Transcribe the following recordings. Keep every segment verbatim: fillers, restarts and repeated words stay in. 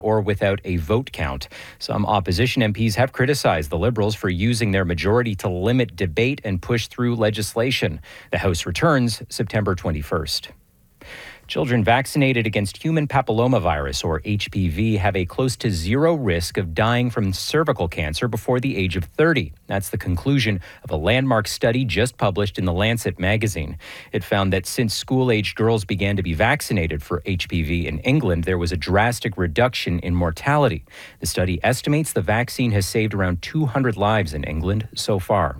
or without a vote count. Some opposition M Ps have criticized the Liberals for using their majority to limit debate and push through legislation. The House returns September twenty-first. Children vaccinated against human papillomavirus, or H P V, have a close to zero risk of dying from cervical cancer before the age of thirty. That's the conclusion of a landmark study just published in The Lancet magazine. It found that since school-aged girls began to be vaccinated for H P V in England, there was a drastic reduction in mortality. The study estimates the vaccine has saved around two hundred lives in England so far.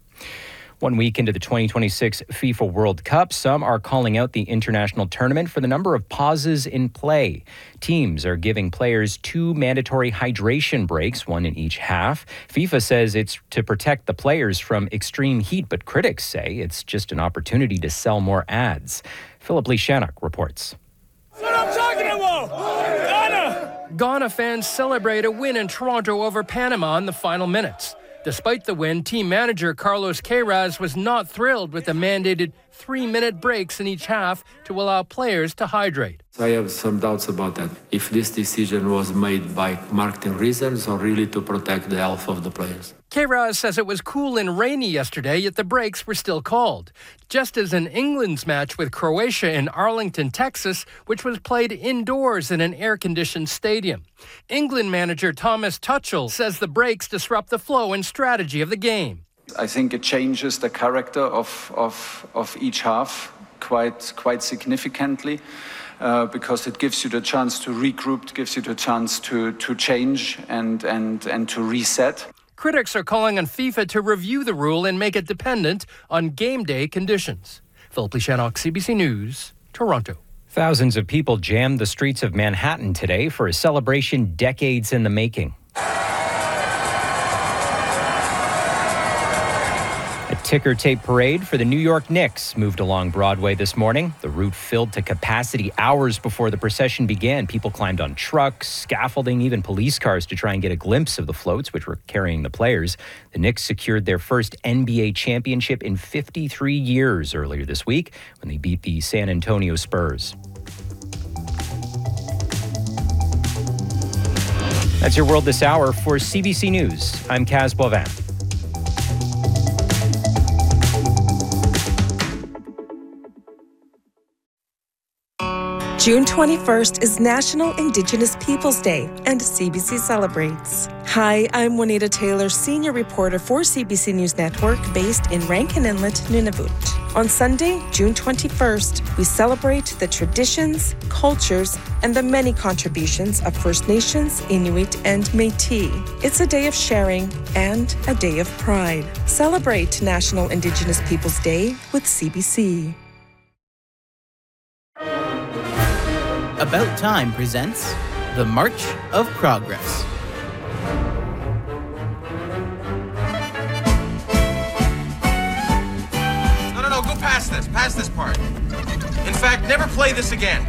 One week into the twenty twenty-six FIFA World Cup, some are calling out the international tournament for the number of pauses in play. Teams are giving players two mandatory hydration breaks, one in each half. FIFA says it's to protect the players from extreme heat, but critics say it's just an opportunity to sell more ads. Philip Lee Shannock reports. That's what I'm talking about! Ghana! Ghana fans celebrate a win in Toronto over Panama in the final minutes. Despite the win, team manager Carlos Queiroz was not thrilled with the mandated three-minute breaks in each half to allow players to hydrate. I have some doubts about that. If this decision was made by marketing reasons or really to protect the health of the players. Queiroz says it was cool and rainy yesterday, yet the breaks were still called. Just as in England's match with Croatia in Arlington, Texas, which was played indoors in an air-conditioned stadium. England manager Thomas Tuchel says the breaks disrupt the flow and strategy of the game. I think it changes the character of, of, of each half quite, quite significantly. Uh, because it gives you the chance to regroup, it gives you the chance to, to change and, and, and to reset. Critics are calling on FIFA to review the rule and make it dependent on game day conditions. Philip Lee Shannock, C B C News, Toronto. Thousands of people jammed the streets of Manhattan today for a celebration decades in the making. A ticker tape parade for the New York Knicks moved along Broadway this morning. The route filled to capacity hours before the procession began. People climbed on trucks, scaffolding, even police cars to try and get a glimpse of the floats, which were carrying the players. The Knicks secured their first N B A championship in fifty-three years earlier this week when they beat the San Antonio Spurs. That's your World This Hour. For C B C News, I'm Kaz Boivin. June twenty-first is National Indigenous Peoples Day, and C B C celebrates. Hi, I'm Juanita Taylor, senior reporter for C B C News Network, based in Rankin Inlet, Nunavut. On Sunday, June twenty-first, we celebrate the traditions, cultures, and the many contributions of First Nations, Inuit, and Métis. It's a day of sharing and a day of pride. Celebrate National Indigenous Peoples Day with C B C. About Time presents The March of Progress. No, no, no, go past this, past this part. In fact, never play this again.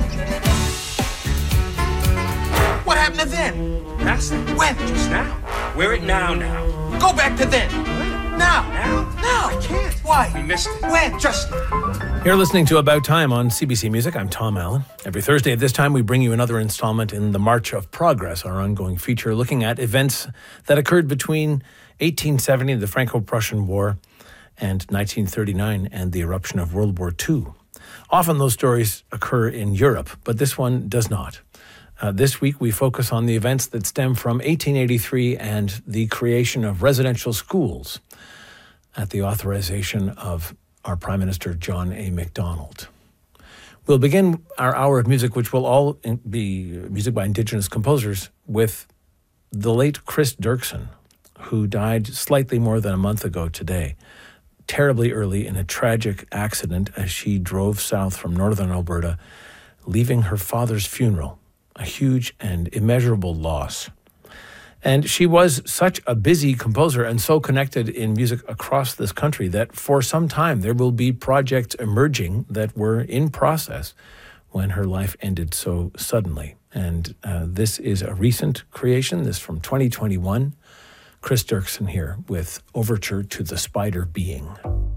What happened to then? Past it. When? Just now. We're at now now. Go back to then. Now. Now? Now. I can't. Why? We missed it. When? Just now. You're listening to About Time on C B C Music. I'm Tom Allen. Every Thursday at this time, we bring you another installment in the March of Progress, our ongoing feature looking at events that occurred between eighteen seventy, the Franco-Prussian War, and nineteen thirty-nine and the eruption of World War Two. Often those stories occur in Europe, but this one does not. Uh, this week, we focus on the events that stem from eighteen eighty-three and the creation of residential schools at the authorization of our Prime Minister, John A. Macdonald. We'll begin our hour of music, which will all be music by Indigenous composers, with the late Chris Dirksen, who died slightly more than a month ago today, terribly early in a tragic accident as she drove south from northern Alberta, leaving her father's funeral, a huge and immeasurable loss. And she was such a busy composer and so connected in music across this country that for some time there will be projects emerging that were in process when her life ended so suddenly. And uh, this is a recent creation, this from twenty twenty-one. Chris Dirksen here with Overture to the Spider Being.